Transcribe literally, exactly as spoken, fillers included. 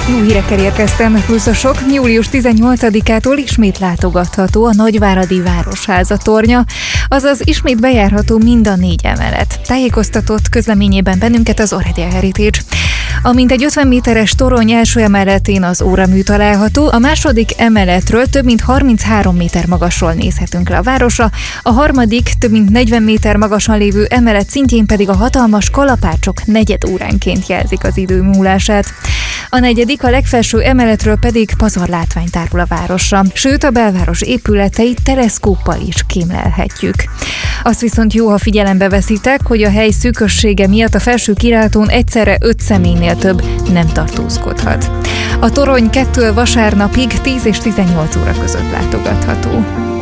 Jó hírekkel érkeztem, pluszosok. július tizennyolcadikától ismét látogatható a Nagyváradi Városháza tornya, azaz ismét bejárható mind a négy emelet. Tájékoztatott közleményében bennünket az Oredia Heritage. A mintegy ötven méteres torony első emeletén az óramű található, a második emeletről több mint harminchárom méter magasról nézhetünk le a városra, a harmadik több mint negyven méter magasan lévő emelet szintjén pedig a hatalmas kalapácsok negyed óránként jelzik az idő múlását. A negyedik, a legfelső emeletről pedig pazarlátvány tárul a városra, sőt a belváros épületeit teleszkóppal is kémlelhetjük. Azt viszont jó, ha figyelembe veszitek, hogy a hely szűkössége miatt a felső kilátón egyszerre öt személynél több nem tartózkodhat. A torony kettől vasárnapig tíz és tizennyolc óra között látogatható.